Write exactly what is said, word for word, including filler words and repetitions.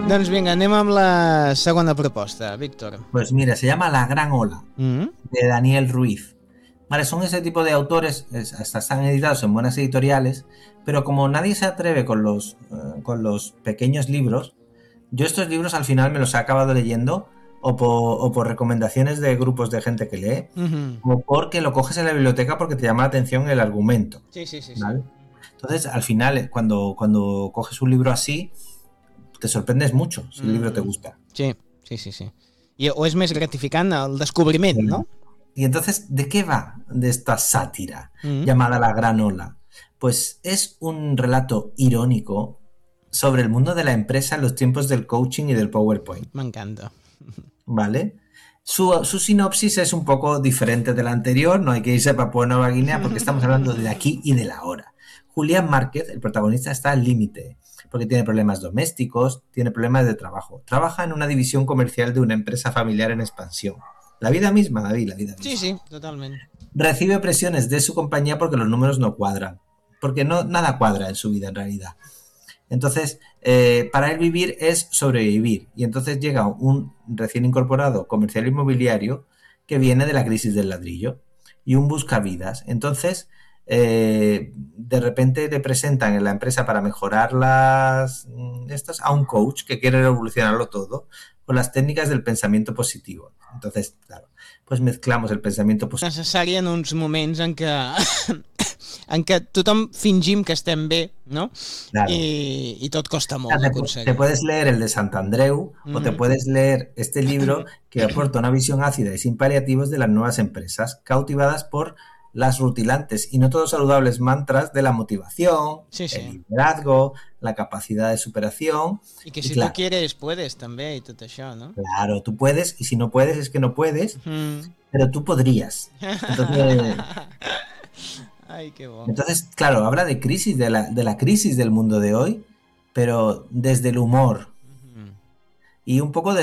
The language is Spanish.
Doncs vinga, anem amb la segona proposta, Víctor. Pues mira, se llama La Gran Ola, Mm-hmm. de Daniel Ruiz. Vale, son ese tipo de autores, es, hasta están editados en buenas editoriales, pero como nadie se atreve con los, uh, con los pequeños libros, yo estos libros al final me los he acabado leyendo o por, o por recomendaciones de grupos de gente que lee, Mm-hmm. o porque lo coges en la biblioteca porque te llama la atención el argumento. Sí, sí, sí. ¿vale? sí. Entonces, al final, cuando, cuando coges un libro así, te sorprendes mucho si el libro te gusta. Sí, sí, sí, sí. I, o és més gratificant el descobriment, ¿no? Y entonces, ¿de qué va de esta sátira Mm-hmm. llamada La Gran Ola? Pues es un relato irónico sobre el mundo de la empresa en los tiempos del coaching y del PowerPoint. M'encanta. ¿Vale? Su, su sinopsis es un poco diferente de la anterior, no hay que irse a Papua Nueva Guinea porque estamos hablando de aquí y de la ahora. Julián Márquez, el protagonista, está al límite porque tiene problemas domésticos, tiene problemas de trabajo. Trabaja en una división comercial de una empresa familiar en expansión. La vida misma, David, la vida misma. Sí, sí, totalment. Recibe presiones de su compañía porque los números no cuadran, porque no, nada cuadra en su vida en realidad. Entonces, eh, para él vivir es sobrevivir. Y entonces llega un recién incorporado comercial inmobiliario que viene de la crisis del ladrillo y un buscavidas. Entonces, eh, de repente le presentan en la empresa para mejorar las estas a un coach que quiere revolucionarlo todo con las técnicas del pensamiento positivo. Entonces, claro, pues mezclamos el pensamiento positivo. Necessari en uns moments en què en què tothom fingim que estem bé, no? Claro. I, i tot costa molt Te, d'aconseguir. te puedes leer el de Santandreu Mm-hmm. o te puedes leer este libro que aporta una visión ácida y sin paliativos de las nuevas empresas, cautivadas por las rutilantes y no todos saludables mantras de la motivación, Sí, sí. el liderazgo, la capacidad de superación. I que Y si claro, tu quieres, puedes, també, i tot això, no? Claro, tú puedes y si no puedes es que no puedes, Mm. pero tú podrías. Entonces, Ai, que bo. entonces claro, habla de crisis, de la, de la crisis del mundo de hoy, pero desde el humor Mm-hmm. y un poco de